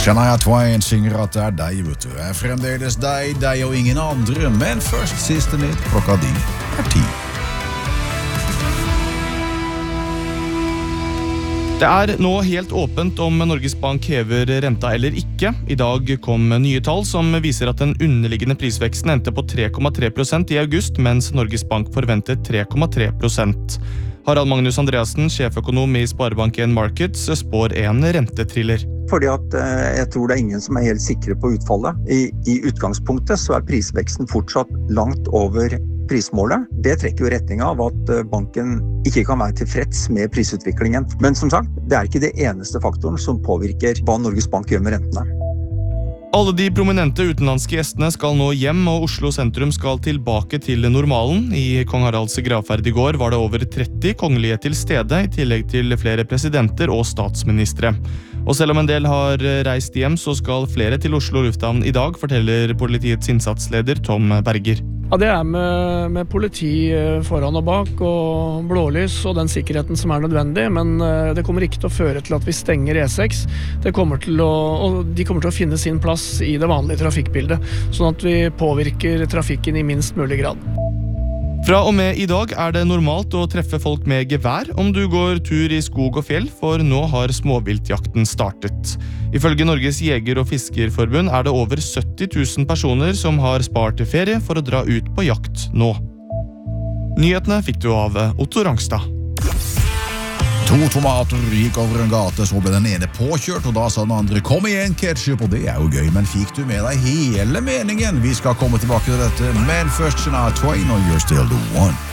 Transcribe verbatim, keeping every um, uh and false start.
Shania Twain synger at det er deg, vet du. Er fremdeles deg, deg og ingen andre. Men først siste nytt klokka di er ti. Det er nå helt åpent om Norges Bank hever renta eller ikke. I dag kom nye tall som viser at den underliggende prisveksten endte på tre komma tre prosent i august, mens Norges Bank forventet tre komma tre prosent. Harald Magnus Andreassen, sjeføkonom i Sparebank en Markets, spår en rentetriller. Fordi at eh, jeg tror det er ingen som er helt sikre på utfallet. I, I utgangspunktet så er prisveksten fortsatt langt over prismålet. Det trekker jo retning av at banken ikke kan være tilfreds med prisutviklingen. Men som sagt, det er ikke det eneste faktoren som påvirker hva Norges Bank gjør med rentene. Alle de prominente utenlandske gjestene skal nå hjem, og Oslo sentrum skal tilbake til normalen. I Kong Haralds gravferd i går var det over tretti kongelige til stede, i tillegg til flere presidenter og statsministre. Og selv om en del har reist hjem, så skal flere til Oslo lufthavn i dag, forteller politiets innsatsleder Tom Berger. Ja, det er med, med politi foran og bak, og blålys og den sikkerheten som er nødvendig, men det kommer ikke til å føre til at vi stenger E seks. Det kommer til å, og de kommer til å finne sin plass i det vanlige trafikkbildet, sånn at vi påvirker trafikken i minst mulig grad. Fra og med i dag er det normalt å treffe folk med gevær om du går tur i skog og fjell, for nå har småviltjakten startet. Ifølge Norges Jeger- og Fiskerforbund er det over sytti tusen personer som har spart til ferie for å dra ut på jakt nå. Nyhetene fikk du av Otto Rangstad. To tomater gikk over en gate, så ble den ene påkjørt, og da sa den andre, kom igjen ketchup, og det er jo gøy, men fikk du med deg hele meningen? Vi skal komme tilbake til dette, men først Shania Twain, og You're Still the One.